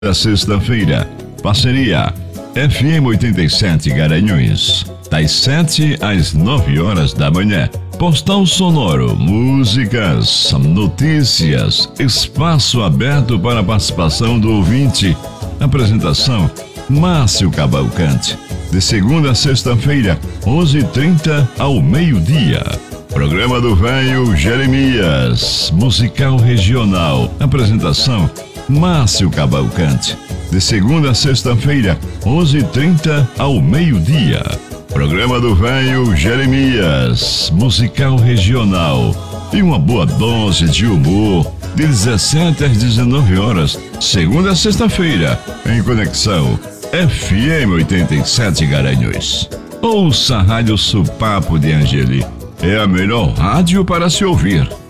Da sexta-feira, parceria FM 87 Garanhuns, das 7 às 9 horas da manhã. Postal sonoro, músicas, notícias, espaço aberto para a participação do ouvinte. Apresentação, Márcio Cavalcante. De segunda a sexta-feira, 11h30 ao meio-dia. Programa do Velho Jeremias, musical regional. Apresentação, Márcio Cavalcante. De segunda a sexta-feira, 11h30 ao meio-dia. Programa do Velho Jeremias, musical regional. E uma boa dose de humor, de 17 às 19 horas, segunda a sexta-feira, em conexão FM 87 Garanhuns. Ouça a Rádio Supapo de Angeli. É a melhor rádio para se ouvir.